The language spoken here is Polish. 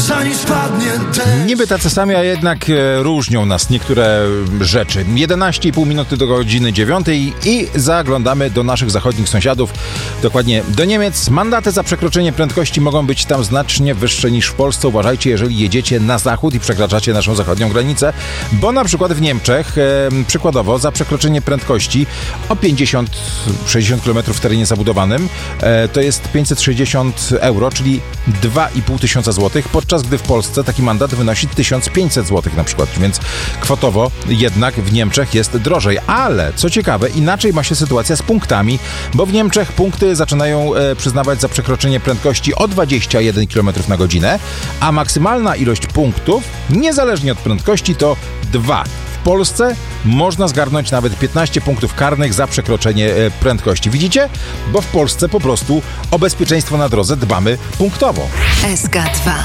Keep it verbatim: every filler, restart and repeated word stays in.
zanim spadnie deszcz. Niby tacy sami, a jednak e, różnią nas niektóre rzeczy. jedenaście i pół minuty do godziny dziewiątej i zaglądamy do naszych zachodnich sąsiadów, dokładnie do Niemiec. Mandaty za przekroczenie prędkości mogą być tam znacznie wyższe niż w Polsce. Uważajcie, jeżeli jedziecie na zachód i przekraczacie naszą zachodnią granicę, bo na przykład w Niemczech e, przykładowo za przekroczenie prędkości o pięćdziesiąt sześćdziesiąt kilometrów w terenie zabudowanym e, to jest pięćset sześćdziesiąt euro, czyli dwa i pół tysiąca złotych, podczas gdy w Polsce taki mandat wynosi tysiąc pięćset złotych na przykład, więc kwotowo jednak w Niemczech jest drożej. Ale co ciekawe, inaczej ma się sytuacja z punktami, bo w Niemczech punkty zaczynają e, przyznawać za przekroczenie prędkości o dwadzieścia jeden kilometrów na godzinę, a maksymalna ilość punktów, niezależnie od prędkości, to dwa. W Polsce można zgarnąć nawet piętnaście punktów karnych za przekroczenie e, prędkości. Widzicie? Bo w Polsce po prostu o bezpieczeństwo na drodze dbamy punktowo. S K dwa.